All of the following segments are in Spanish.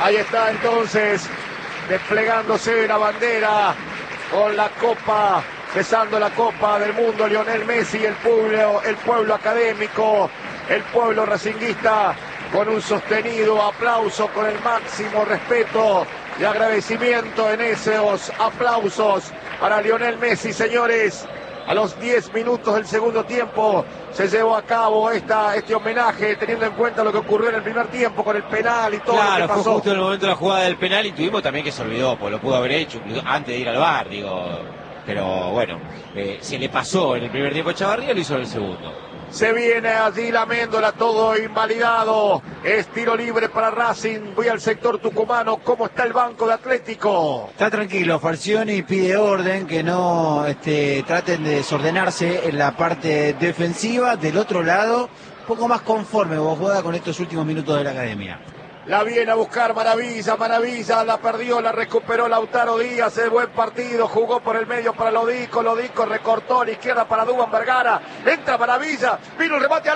Ahí está entonces desplegándose la bandera con la copa, besando la Copa del Mundo, Lionel Messi, el pueblo académico, el pueblo racinguista, con un sostenido aplauso, con el máximo respeto y agradecimiento en esos aplausos para Lionel Messi, señores. A los 10 minutos del segundo tiempo se llevó a cabo este homenaje, teniendo en cuenta lo que ocurrió en el primer tiempo con el penal y todo lo que pasó. Fue justo en el momento de la jugada del penal y tuvimos también que se olvidó, pues lo pudo haber hecho antes de ir al VAR, pero bueno, se le pasó en el primer tiempo a Chavarría, lo hizo en el segundo. Se viene allí la Méndola, todo invalidado. Es tiro libre para Racing. Voy al sector tucumano. ¿Cómo está el banco de Atlético? Está tranquilo. Falcioni pide orden, que no traten de desordenarse en la parte defensiva. Del otro lado, un poco más conforme Bojoda con estos últimos minutos de la academia. La viene a buscar Maravilla, la perdió, la recuperó Lautaro Díaz, el buen partido, jugó por el medio para Lodico recortó a la izquierda para Duván Vergara, entra Maravilla, vino el remate al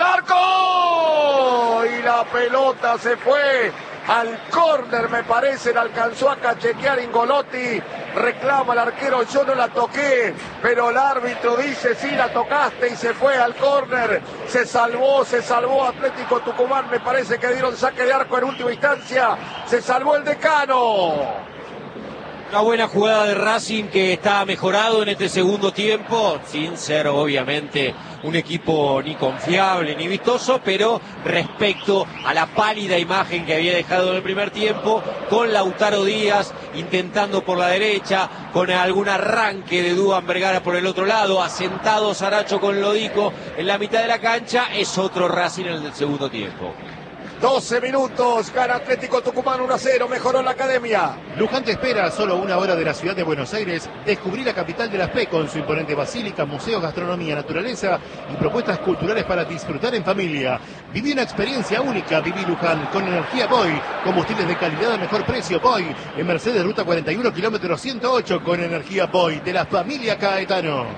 arco y la pelota se fue al córner, me parece, la alcanzó a cachetear Ingolotti, reclama el arquero, yo no la toqué, pero el árbitro dice, sí la tocaste y se fue al córner, se salvó Atlético Tucumán, me parece que dieron saque de arco en última instancia, se salvó el decano. Una buena jugada de Racing que está mejorado en este segundo tiempo, sin ser obviamente un equipo ni confiable ni vistoso, pero respecto a la pálida imagen que había dejado en el primer tiempo, con Lautaro Díaz intentando por la derecha, con algún arranque de Duván Vergara por el otro lado, asentado Saracho con Lodico en la mitad de la cancha, es otro Racing en el segundo tiempo. 12 minutos, gana Atlético Tucumán 1-0, mejoró la academia. Luján te espera a solo una hora de la ciudad de Buenos Aires. Descubrí la capital de las P con su imponente basílica, museos, gastronomía, naturaleza y propuestas culturales para disfrutar en familia. Viví una experiencia única, viví Luján con energía Boy, combustibles de calidad al mejor precio Boy, en Mercedes Ruta 41, kilómetro 108 con energía Boy, de la familia Caetano.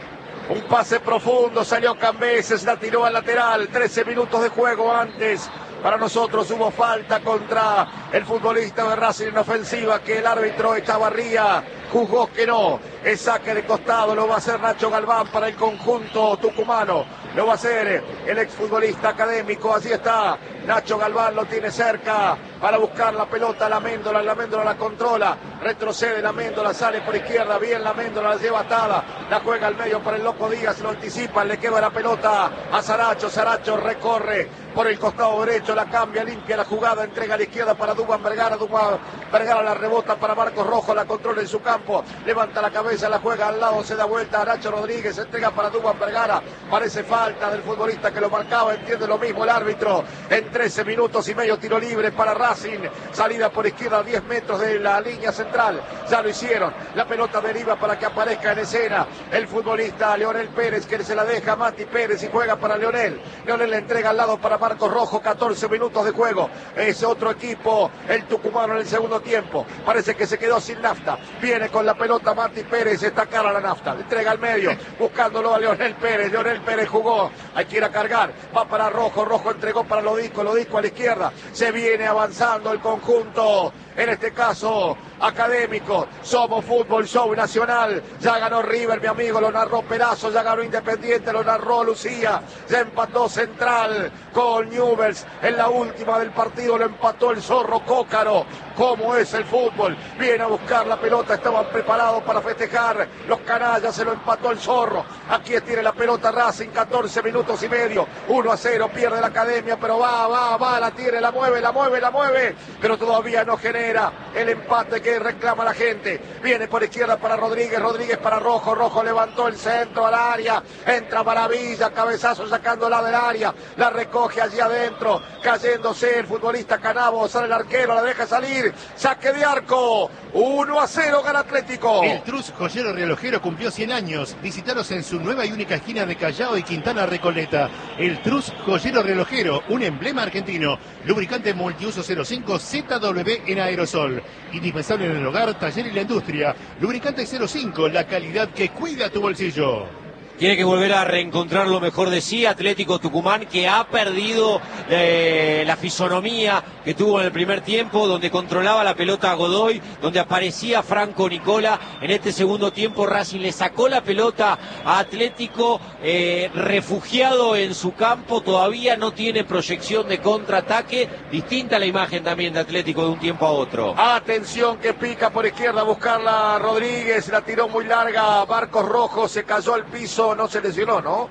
Un pase profundo, salió Cambeses, la tiró al lateral, 13 minutos de juego antes. Para nosotros hubo falta contra el futbolista de Racing en ofensiva, que el árbitro Echavarría juzgó que no. Es saque de costado, lo va a hacer Nacho Galván para el conjunto tucumano. Lo va a hacer el exfutbolista académico, así está. Nacho Galván lo tiene cerca para buscar la pelota, la Méndola la controla, retrocede la Méndola, sale por izquierda, bien la Méndola, la lleva atada, la juega al medio para el Loco Díaz, lo anticipa, le queda la pelota a Saracho, Saracho recorre por el costado derecho, la cambia, limpia la jugada, entrega a la izquierda para Duván Vergara, Duván Vergara la rebota para Marcos Rojo, la controla en su campo, levanta la cabeza, la juega al lado, se da vuelta a Nacho Rodríguez, entrega para Duván Vergara, parece falta del futbolista que lo marcaba, entiende lo mismo el árbitro, en 13 minutos y medio tiro libre para Racing, salida por izquierda a 10 metros de la línea central, ya lo hicieron, la pelota deriva para que aparezca en escena el futbolista Leonel Pérez, que se la deja a Mati Pérez y juega para Leonel le entrega al lado para Marcos Rojo, 14 minutos de juego, es otro equipo, el tucumano en el segundo tiempo, parece que se quedó sin nafta, viene con la pelota Mati Pérez, está cara la nafta, le entrega al medio, buscándolo a Leonel Pérez jugó, hay que ir a cargar, va para Rojo, Rojo entregó para Lodico a la izquierda, se viene avanzando el conjunto, en este caso académico, somos fútbol show nacional, ya ganó River, mi amigo, lo narró Perazo, ya ganó Independiente, lo narró Lucía, ya empató Central con Newell's, en la última del partido lo empató el Zorro Cócaro, cómo es el fútbol, viene a buscar la pelota, estaban preparados para festejar, los canallas, se lo empató el Zorro, aquí tiene la pelota Racing, 14 minutos y medio, 1-0, pierde la academia, pero va, la tiene, la mueve, pero todavía no genera el empate que reclama la gente, viene por izquierda para Rodríguez para Rojo levantó el centro al área, entra Maravilla, cabezazo sacándola del área, la recoge allí adentro, cayéndose el futbolista Canavo, sale el arquero, la deja salir, saque de arco, 1-0 gana Atlético. El Trus Joyero Relojero cumplió 100 años, visitaros en su nueva y única esquina de Callao y Quintana Recoleta. El Trus Joyero Relojero, un emblema argentino, lubricante multiuso 05 ZW en aerosol, indispensable en el hogar, taller y la industria, lubricante 05, la calidad que cuida tu bolsillo. tiene que volver a reencontrar lo mejor de sí. Atlético Tucumán, que ha perdido la fisonomía que tuvo en el primer tiempo, donde controlaba la pelota a Godoy, donde aparecía Franco Nicola. En este segundo tiempo Racing le sacó la pelota a Atlético, refugiado en su campo, todavía no tiene proyección de contraataque. Distinta la imagen también de Atlético de un tiempo a otro. Atención que pica por izquierda a buscarla Rodríguez, la tiró muy larga, Marcos Rojo, se cayó al piso, no se lesionó, ¿no?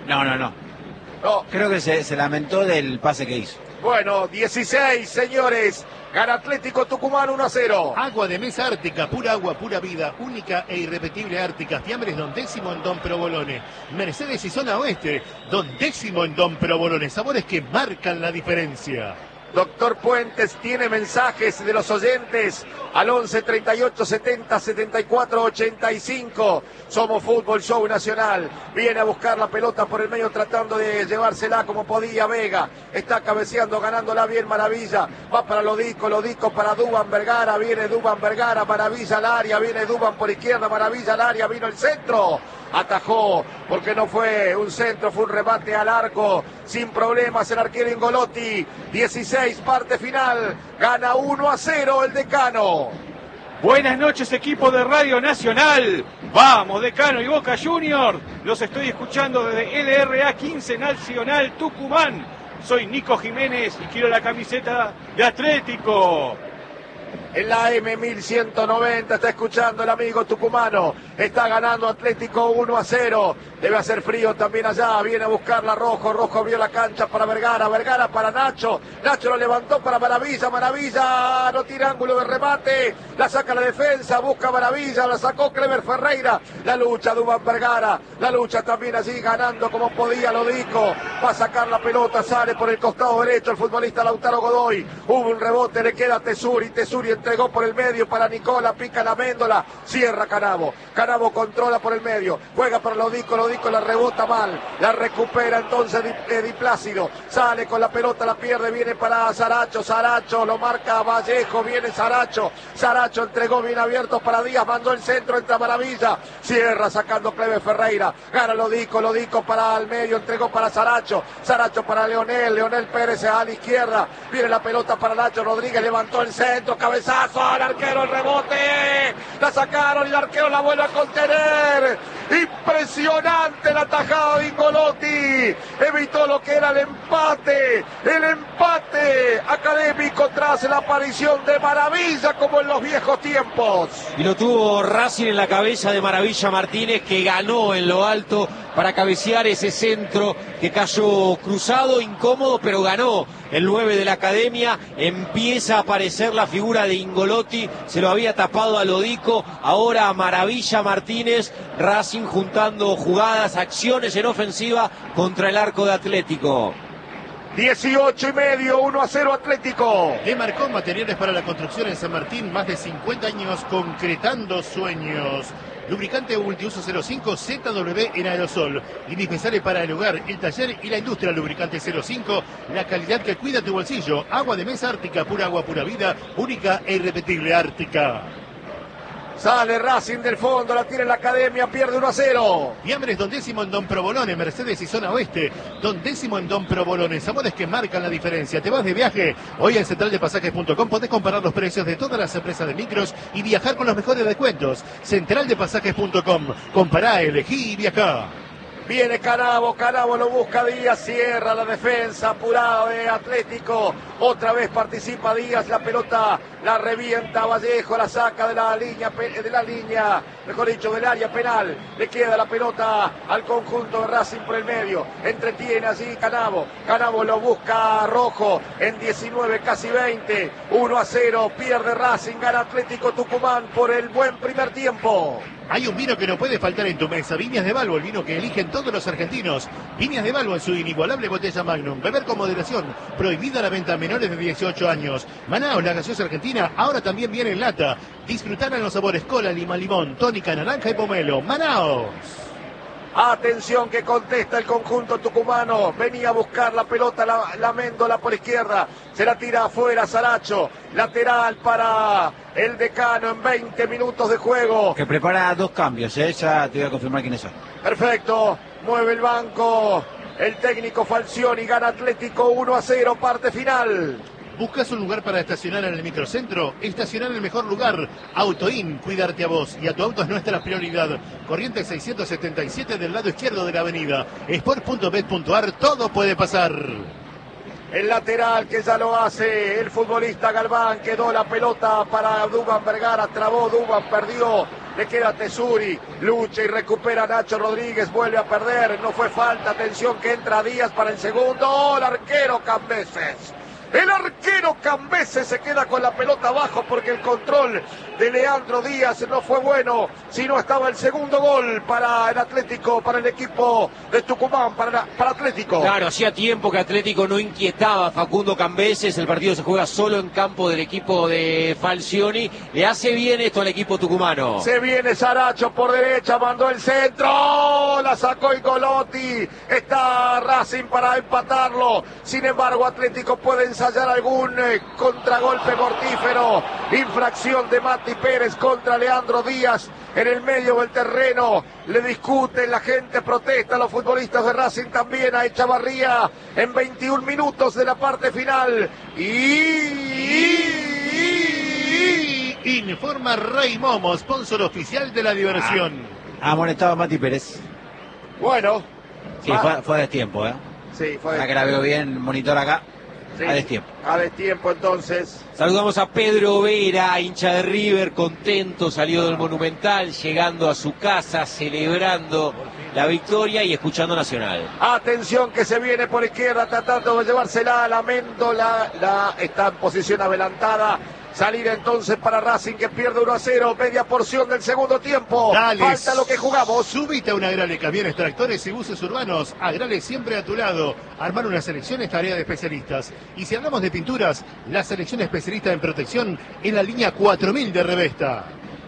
No. Creo que se lamentó del pase que hizo. Bueno, 16, señores. Gana Atlético Tucumán 1-0. Agua de mesa Ártica, pura agua, pura vida, única e irrepetible Ártica. Fiambres Don Décimo en Don Provolone. Mercedes y Zona Oeste, Don Décimo en Don Provolone. Sabores que marcan la diferencia. Doctor Puentes tiene mensajes de los oyentes al 11 38 70 74 85. Somos Fútbol Show Nacional. Viene a buscar la pelota por el medio tratando de llevársela como podía Vega. Está cabeceando, ganándola bien Maravilla. Va para Lodico para Duván Vergara. Viene Duván Vergara, Maravilla al área. Viene Duván por izquierda, Maravilla al área. Vino el centro. Atajó, porque no fue un centro, fue un remate al arco. Sin problemas el arquero Ingolotti. 16, parte final. Gana 1-0 el Decano. Buenas noches, equipo de Radio Nacional. Vamos, Decano y Boca Juniors. Los estoy escuchando desde LRA 15 Nacional Tucumán. Soy Nico Jiménez y quiero la camiseta de Atlético. En la M1190 está escuchando el amigo tucumano. Está ganando Atlético 1-0. Debe hacer frío también allá. Viene a buscarla Rojo. Rojo vio la cancha para Vergara. Vergara para Nacho. Nacho lo levantó para Maravilla. Maravilla no tira ángulo de remate. La saca la defensa. Busca Maravilla. La sacó Clever Ferreira. La lucha Duván Vergara. La lucha también allí ganando como podía Lodico. Va a sacar la pelota. Sale por el costado derecho el futbolista Lautaro Godoy. Hubo un rebote. Le queda Tesuri. Tesuri entregó por el medio para Nicola, pica la Méndola, cierra Canavo. Canavo controla por el medio, juega para Lodico, Lodico la rebota mal, la recupera entonces Di Plácido, sale con la pelota, la pierde, viene para Saracho, Saracho lo marca Vallejo, viene Saracho, Saracho entregó bien abiertos para Díaz, mandó el centro, entra Maravilla, cierra sacando Clever Ferreira, gana Lodico, Lodico para el medio, entregó para Saracho, Saracho para Leonel, Leonel Pérez a la izquierda, viene la pelota para Nacho Rodríguez, levantó el centro, cabezazo al arquero, el rebote, la sacaron y el arquero la vuelve a contener. Impresionante la tajada de Ingolotti, evitó lo que era el empate académico tras la aparición de Maravilla como en los viejos tiempos. Y lo tuvo Racing en la cabeza de Maravilla Martínez, que ganó en lo alto para cabecear ese centro que cayó cruzado, incómodo, pero ganó el 9 de la academia. Empieza a aparecer la figura de Ingolotti, se lo había tapado a Lodico, ahora a Maravilla Martínez. Racing juntando jugadas, acciones en ofensiva contra el arco de Atlético. 18,5, 1-0 Atlético. Demarcón, materiales para la construcción en San Martín, más de 50 años concretando sueños. Lubricante multiuso 05 ZW en aerosol. Indispensable para el hogar, el taller y la industria. Lubricante 05, la calidad que cuida tu bolsillo. Agua de mesa Ártica, pura agua, pura vida, única e irrepetible Ártica. Sale Racing del fondo, la tiene la academia, pierde 1-0. Fiambres Don Décimo en Don Provolone, Mercedes y Zona Oeste. Don Décimo en Don Provolone, sabores que marcan la diferencia. ¿Te vas de viaje? Hoy en centraldepasajes.com podés comparar los precios de todas las empresas de micros y viajar con los mejores descuentos. Centraldepasajes.com, compará, elegí y viajá. Viene Canavo, Canavo lo busca Díaz, cierra la defensa apurada de Atlético. Otra vez participa Díaz, la pelota la revienta Vallejo, la saca de la línea, mejor dicho, del área penal. Le queda la pelota al conjunto de Racing por el medio. Entretiene allí Canavo. Canavo lo busca Rojo en 19, casi 20. 1-0, pierde Racing, gana Atlético Tucumán por el buen primer tiempo. Hay un vino que no puede faltar en tu mesa. Viñas de Balbo, el vino que eligen todos los argentinos. Viñas de Balbo en su inigualable botella Magnum. Beber con moderación. Prohibida la venta a menores de 18 años. Manaos, la gaseosa argentina, ahora también viene en lata. Disfrutar en los sabores cola, lima, limón, tónica, naranja y pomelo. Manaos. Atención que contesta el conjunto tucumano. Venía a buscar la pelota, la Méndola por izquierda. Se la tira afuera Saracho. Lateral para el Decano en 20 minutos de juego. Que prepara 2 cambios, ya te voy a confirmar quiénes son. Perfecto. Mueve el banco. El técnico Falcioni, gana Atlético 1-0, parte final. ¿Buscas un lugar para estacionar en el microcentro? Estacionar en el mejor lugar. Autoin, cuidarte a vos y a tu auto es nuestra prioridad. Corrientes 677 del lado izquierdo de la avenida. Sport.bet.ar, todo puede pasar. El lateral que ya lo hace el futbolista Galván, quedó la pelota para Duván Vergara, trabó Duván, perdió, le queda Tesuri, lucha y recupera Nacho Rodríguez, vuelve a perder, no fue falta, atención que entra Díaz para el segundo, ¡oh, el arquero Cambeses! El arquero Cambeses se queda con la pelota abajo porque el control de Leandro Díaz no fue bueno, sino estaba el segundo gol para el Atlético, para el equipo de Tucumán, para Atlético. Claro, hacía tiempo que Atlético no inquietaba a Facundo Cambeses, el partido se juega solo en campo del equipo de Falcioni, le hace bien esto al equipo tucumano. Se viene Saracho por derecha, mandó el centro, la sacó Ingolotti, está Racing para empatarlo, sin embargo Atlético puede ensayar algún contragolpe mortífero, infracción de Mati Pérez contra Leandro Díaz en el medio del terreno, le discuten, la gente protesta, los futbolistas de Racing también a Echavarría en 21 minutos de la parte final Informa Rey Momo, sponsor oficial de la diversión. Amonestado a Mati Pérez. Bueno. Sí, fue a destiempo, Sí, fue. Ahora que la veo bien, monitor acá. Sí, a destiempo. A destiempo entonces. Saludamos a Pedro Vera, hincha de River, contento, salió del Monumental, llegando a su casa, celebrando la victoria y escuchando Nacional. Atención que se viene por izquierda, tratando de llevársela a la Méndola, está en posición adelantada. Salir entonces para Racing que pierde 1-0, media porción del segundo tiempo. Dale, falta lo que jugamos. Subite a un Agrale, camiones, tractores y buses urbanos. Agrale siempre a tu lado. Armar una selección es tarea de especialistas. Y si hablamos de pinturas, la selección especialista en protección en la línea 4000 de Revesta.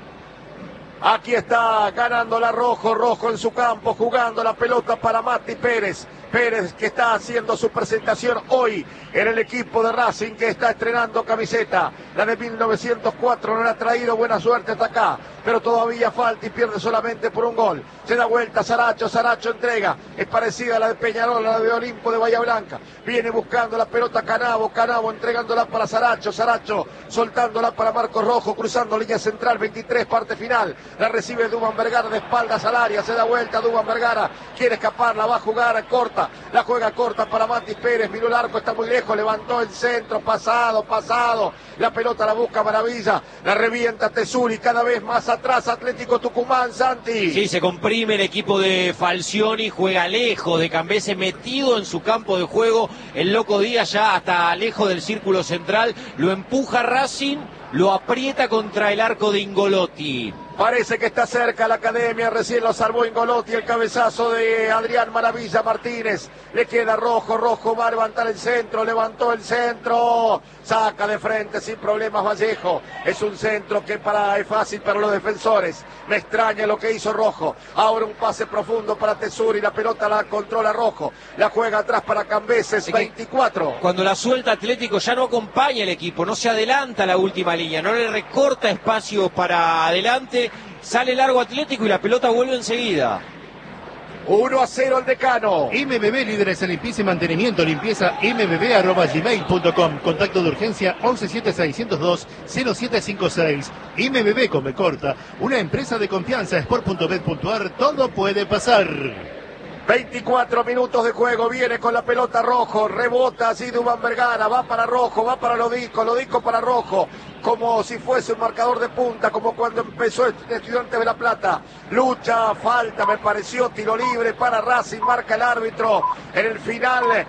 Aquí está ganando la Rojo en su campo, jugando la pelota para Mati Pérez. Pérez que está haciendo su presentación hoy en el equipo de Racing que está estrenando camiseta. La de 1904 no le ha traído buena suerte hasta acá, pero todavía falta y pierde solamente por un gol. Se da vuelta Saracho entrega. Es parecida a la de Peñarol, a la de Olimpo de Bahía Blanca. Viene buscando la pelota Canavo entregándola para Saracho soltándola para Marcos Rojo, cruzando línea central, 23, parte final. La recibe Duván Vergara de espaldas al área, se da vuelta Duván Vergara, quiere escapar, la va a jugar corta. La juega corta para Mati Pérez, miró el arco, está muy lejos, levantó el centro, pasado, la pelota la busca Maravilla, la revienta Tesuri, cada vez más atrás Atlético Tucumán, Santi. Sí, se comprime el equipo de Falcioni, juega lejos de Cambeses, metido en su campo de juego, el Loco Díaz ya hasta lejos del círculo central, lo empuja Racing, lo aprieta contra el arco de Ingolotti. Parece que está cerca la academia, recién lo salvó Ingolotti, el cabezazo de Adrián Maravilla Martínez. Le queda Rojo va a levantar el centro, levantó el centro, saca de frente sin problemas Vallejo. Es un centro que es fácil para los defensores. Me extraña lo que hizo Rojo. Ahora un pase profundo para Tesuri, la pelota la controla Rojo. La juega atrás para Cambeses, 24. Cuando la suelta Atlético ya no acompaña el equipo, no se adelanta a la última línea, no le recorta espacio para adelante. Sale largo Atlético y la pelota vuelve enseguida. 1-0 el Decano. MBB, líderes en limpieza y mantenimiento. Limpieza mbb@gmail.com. Contacto de urgencia 117602-0756. MBB con B corta. Una empresa de confianza. Sport.bet.ar. Todo puede pasar. 24 minutos de juego, viene con la pelota Rojo, rebota así Duván Vergara, va para Rojo, va para Lodico para Rojo, como si fuese un marcador de punta, como cuando empezó el Estudiantes de La Plata. Lucha, falta, me pareció, tiro libre para Racing, marca el árbitro en el final.